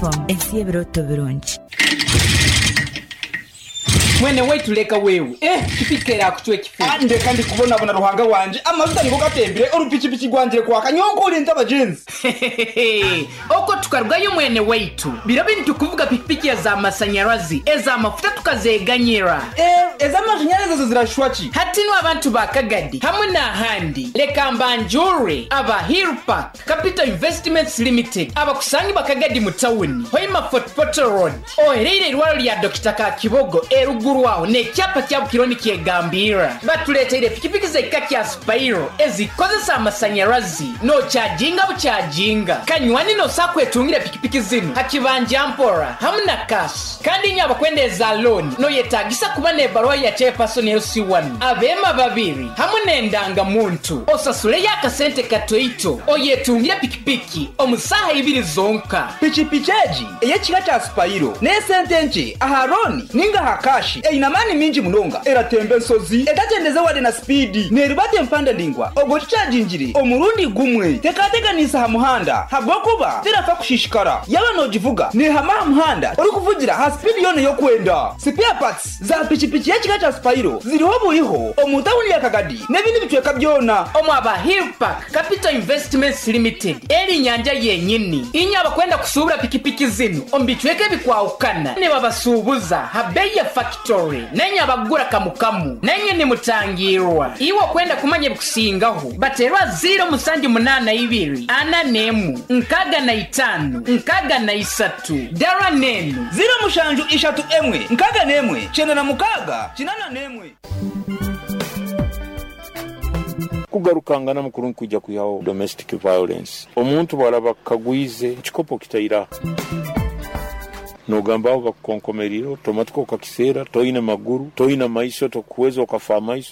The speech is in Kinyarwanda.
Ensi ebroto birungi. Mwene wetu leka wewe kipikera kuchwe kifi ande kandi kubona bona ruhanga wanje amazuta niko gatembere urupikipiki gwangire kwa kanyongore ntabajenzi oko tukarwayo mwene wetu birabini tukuvuga pikipiki ya za masanyarazi eza mafuta tukazeganyira eza mashanyarazi zo zirashwachi hatino abantu bakagadi hamwe na handi leka mbanjure aba Hill Park Capital Investments Limited aba kusangi bakagadi mu town hoima Fort Road oherere irwaro lya Dr. Kakibogo Ruaho ne cyapa cya Bukironi kiegambira batuletera pikipiki zekaki ya Spyro ezikozesa amasanyarazi no charginga bucharginga kanywani no sakwetungire pikipiki zino hakibanja mpora hamna cash kandi nyaba kwendeza loan no yetagisa kuba ne barwa ya chairperson LC1 abema babiri hamwe ndanga muntu osasule ya kasente katoito oyetungire pikipiki omusaha ibiri zonka pikipikeji eyekika cha Spyro ne sentenje aharoni ninga hakashi inamani minji munonga eratembe nsozi etatendeza wade na speedi neribate mpanda ndingwa ogochajinjire omurundi gumwe tekateganisa ha muhanda hagokuba tirafa kushishikara yaba nojivuga ne hama muhanda uri kuvugira ha speed yone yo kwenda spare parts za pichipichi yekika cha Spyro ziriho buriho omutawuni ya Kagadi nebindi bitweka byona omwaba Hill Park Capital Investments Limited eri nyanja yenyini inyaba kwenda kusubura pikipiki zino ombitweke bikwaukana ne babasubuza habeya factory nenya bagura kamukamu nenye ni mutangirwa iwo kwenda kumanye bikusingaho baterwa 082 ana nemu nkaga na 5 nkaga na 3 dara nenu 0 nkaga nemwe chena na mukaga chinana nemwe kugarukangana mukuru nkujja kuyaho domestic violence omuntu balaba kagwize chikopo kitayira nogamba bakonkomeriro tomatuko kakisera toina maguru toina maiso tokuweza ukafa maiso